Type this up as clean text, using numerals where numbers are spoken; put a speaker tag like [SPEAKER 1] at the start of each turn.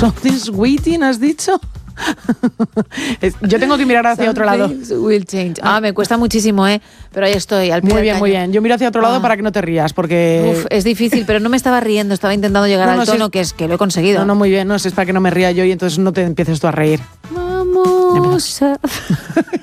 [SPEAKER 1] Something's waiting, ¿has dicho? Yo tengo que mirar hacia otro lado.
[SPEAKER 2] Will change. Me cuesta muchísimo, pero ahí estoy, al pie
[SPEAKER 1] Muy
[SPEAKER 2] del
[SPEAKER 1] bien,
[SPEAKER 2] cañón.
[SPEAKER 1] muy bien. Yo miro hacia otro lado para que no te rías, porque...
[SPEAKER 2] Uf, es difícil, pero no me estaba riendo, estaba intentando llegar al tono que lo he conseguido.
[SPEAKER 1] No, muy bien, no, es para que no me ría yo y entonces no te empieces tú a reír.
[SPEAKER 2] Vamos a...